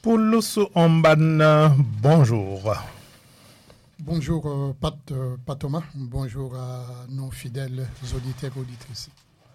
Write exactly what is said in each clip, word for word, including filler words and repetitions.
Poulos Ombana, bonjour. Bonjour euh, Pat, euh, Pat Thomas, bonjour à nos fidèles auditeurs et auditrices.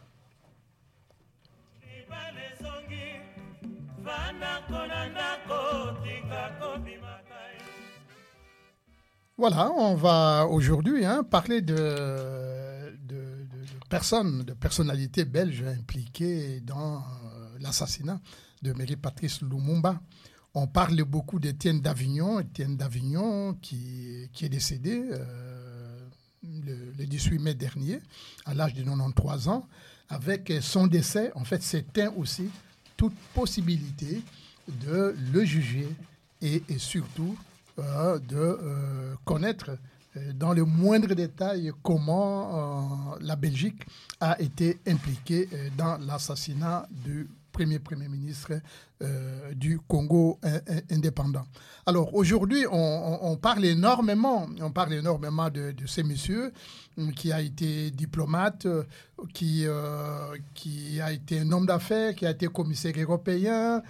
Voilà, on va aujourd'hui hein, parler de, de, de, de personnes, de personnalités belges impliquées dans euh, l'assassinat de Marie-Patrice Lumumba. On parle beaucoup d'Étienne d'Avignon, Étienne d'Avignon qui, qui est décédé euh, le, le dix-huit mai dernier, à l'âge de quatre-vingt-treize ans. Avec son décès, en fait, s'éteint aussi toute possibilité de le juger et, et surtout euh, de euh, connaître euh, dans le moindre détail comment euh, la Belgique a été impliquée euh, dans l'assassinat du premier Premier ministre euh, du Congo indépendant. Alors aujourd'hui, on, on, on parle énormément, on parle énormément de, de ces messieurs qui a été diplomate, qui, euh, qui a été un homme d'affaires, qui a été commissaire européen.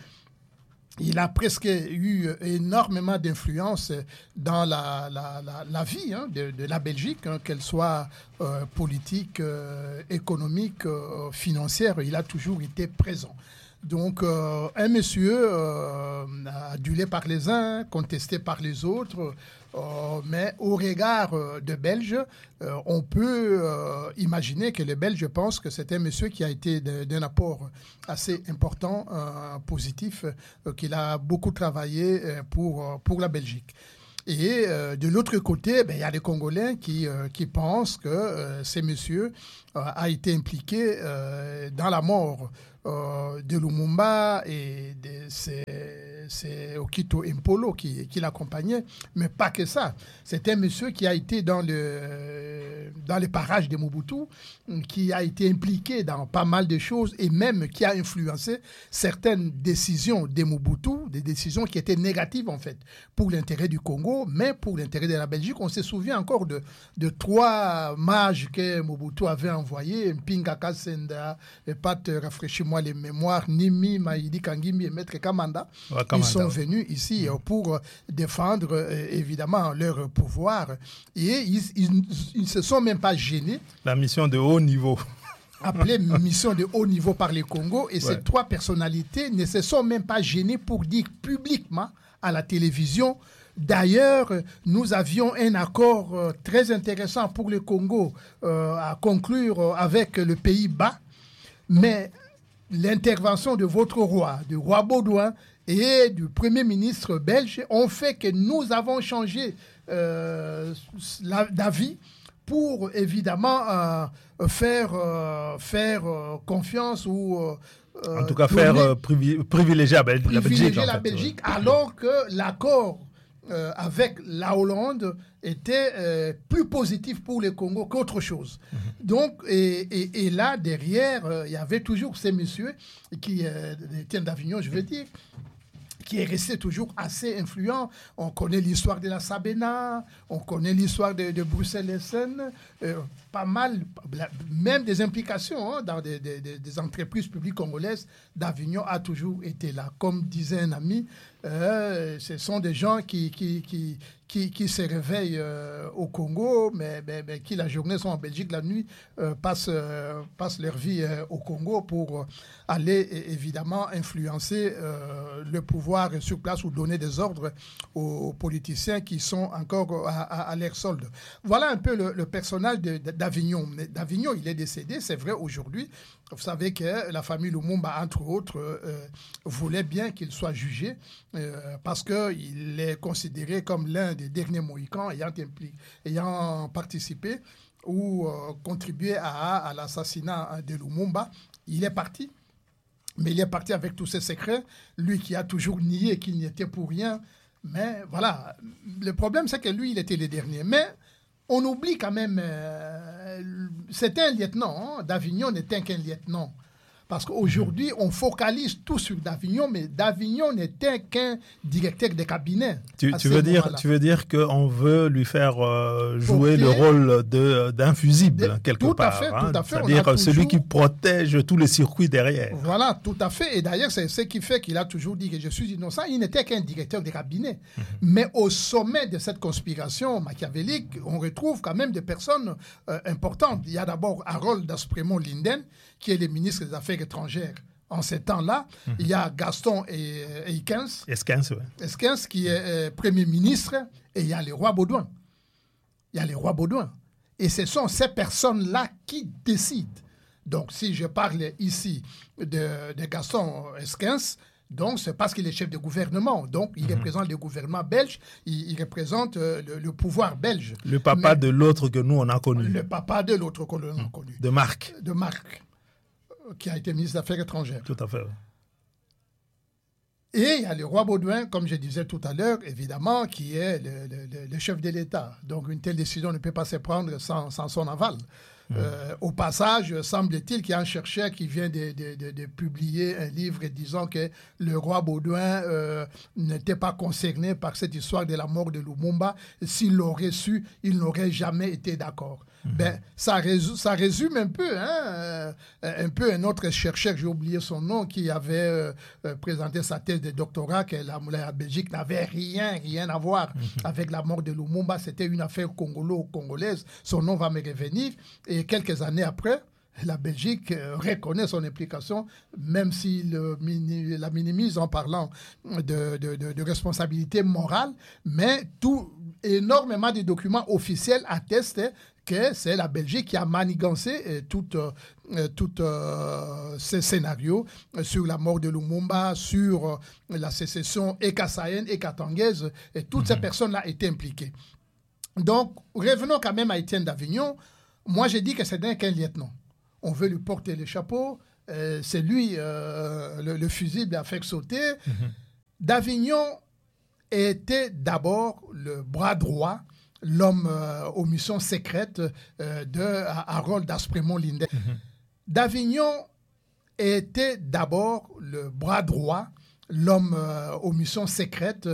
Il a presque eu énormément d'influence dans la, la, la, la vie hein, de, de la Belgique, hein, qu'elle soit euh, politique, euh, économique, euh, financière. Il a toujours été présent. Donc, euh, un monsieur euh, adulé par les uns, contesté par les autres, euh, mais au regard euh, de Belges, euh, on peut euh, imaginer que les Belges pensent que c'est un monsieur qui a été d'un apport assez important, euh, positif, euh, qu'il a beaucoup travaillé pour, pour la Belgique. Et euh, de l'autre côté, ben, y a les Congolais qui, euh, qui pensent que euh, ce monsieur euh, a été impliqué euh, dans la mort euh, de Lumumba et de ses, ses Okito Impolo qui, qui l'accompagnaient. Mais pas que ça. C'est un monsieur qui a été dans, le, dans les parages de Mobutu, qui a été impliqué dans pas mal de choses et même qui a influencé certaines décisions de Mobutu, des décisions qui étaient négatives en fait pour l'intérêt du Congo, mais pour l'intérêt de la Belgique. On se souvient encore de, de trois mages que Mobutu avait envoyés, Mpinga Kasenda, et Pat, rafraîchis-moi les mémoires, Nimi, Maïdi Kangimi et Maître Kamanda. Ouais, Kamanda. Ils sont venus ici mmh. pour défendre euh, évidemment leur pouvoir et ils ne se sont même pas gênés. La mission de haut niveau. Appelée mission de haut niveau par les Congo. Et ouais. Ces trois personnalités ne se sont même pas gênées pour dire publiquement à la télévision. D'ailleurs, nous avions un accord euh, très intéressant pour le Congo euh, à conclure euh, avec le Pays-Bas. Mais l'intervention de votre roi, du roi Baudouin et du Premier ministre belge ont fait que nous avons changé euh, d'avis pour évidemment euh, faire, euh, faire euh, confiance ou... Euh, en tout cas, faire euh, privi- privilégier la Belgique. Privilégier la Belgique, en fait, ouais. Alors que l'accord euh, avec la Hollande était euh, plus positif pour le Congo qu'autre chose. Mm-hmm. Donc, et, et, et là, derrière, euh, il y avait toujours ces messieurs qui, euh, Étienne d'Avignon, je veux dire, qui est resté toujours assez influent. On connaît l'histoire de la Sabena, on connaît l'histoire de, de Bruxelles-Essen, euh, pas mal, même des implications hein, dans des, des, des entreprises publiques congolaises. D'Avignon a toujours été là. Comme disait un ami, euh, ce sont des gens qui, qui, qui, qui, qui se réveillent euh, au Congo, mais, mais, mais qui la journée sont en Belgique, la nuit euh, passent, euh, passent leur vie euh, au Congo pour aller évidemment influencer euh, le pouvoir sur place ou donner des ordres aux politiciens qui sont encore à, à, à leur solde. Voilà un peu le, le personnage de, de, d'Avignon. D'Avignon, il est décédé, c'est vrai aujourd'hui. Vous savez que la famille Lumumba, entre autres, euh, voulait bien qu'il soit jugé euh, parce qu'il est considéré comme l'un des derniers Mohicans ayant, impli- ayant participé ou euh, contribué à, à l'assassinat de Lumumba. Il est parti. Mais il est parti avec tous ses secrets, lui qui a toujours nié qu'il n'y était pour rien. Mais voilà, le problème c'est que lui, il était le dernier. Mais on oublie quand même, euh, c'était un lieutenant, hein, d'Avignon n'était qu'un lieutenant. Parce qu'aujourd'hui, mmh. on focalise tout sur Davignon, mais Davignon n'était qu'un directeur de cabinet. Tu, tu, veux, dire, tu veux dire qu'on veut lui faire euh, jouer okay. le rôle de, d'un fusible, de, quelque tout part. À fait, hein, tout à fait. C'est-à-dire toujours... celui qui protège tous les circuits derrière. Voilà, tout à fait. Et d'ailleurs, c'est ce qui fait qu'il a toujours dit que je suis innocent. Il n'était qu'un directeur de cabinet. Mmh. Mais au sommet de cette conspiration machiavélique, on retrouve quand même des personnes euh, importantes. Il y a d'abord Harold Aspremont Linden, qui est le ministre des Affaires étrangères en ces temps-là. Mmh. Il y a Gaston Esquens, Esquens, ouais. Esquens qui est euh, Premier ministre, et il y a le roi Baudouin. Il y a le roi Baudouin. Et ce sont ces personnes-là qui décident. Donc, si je parle ici de, de Gaston Esquens, donc c'est parce qu'il est chef de gouvernement. Donc, il mmh. représente le gouvernement belge, il, il représente euh, le, le pouvoir belge. Le papa Mais, de l'autre que nous, on a connu. Le papa de l'autre que nous, on a connu. De Marc. De Marc, qui a été ministre des Affaires étrangères. Tout à fait. Et il y a le roi Baudouin, comme je disais tout à l'heure, évidemment, qui est le, le, le chef de l'État. Donc, une telle décision ne peut pas se prendre sans, sans son aval. Mmh. Euh, au passage, semble-t-il qu'il y a un chercheur qui vient de, de, de, de publier un livre disant que le roi Baudouin euh, n'était pas concerné par cette histoire de la mort de Lumumba. S'il l'aurait su, il n'aurait jamais été d'accord. Mmh. Ben, ça, résume, ça résume un peu, hein, euh, un peu un autre chercheur, j'ai oublié son nom, qui avait euh, présenté sa thèse de doctorat que la, la Belgique n'avait rien, rien à voir mmh. avec la mort de Lumumba. C'était une affaire congolo-congolaise. Son nom va me revenir. Et quelques années après, la Belgique reconnaît son implication, même s'il mini, la minimise en parlant de, de, de, de responsabilité morale, mais tout, énormément de documents officiels attestent que c'est la Belgique qui a manigancé tout, euh, tout euh, ces scénarios sur la mort de Lumumba, sur euh, la sécession écassaïenne, ékatangaise, et toutes mm-hmm. ces personnes-là étaient impliquées. Donc, revenons quand même à Étienne Davignon. Moi, j'ai dit que c'est d'un qu'un lieutenant. On veut lui porter le chapeau. Euh, c'est lui, euh, le, le fusible à faire sauter. Mm-hmm. Davignon était d'abord le bras droit, l'homme euh, aux missions secrètes euh, de Harold Aspremont Linden. Mm-hmm. Davignon était d'abord le bras droit, l'homme euh, aux missions secrètes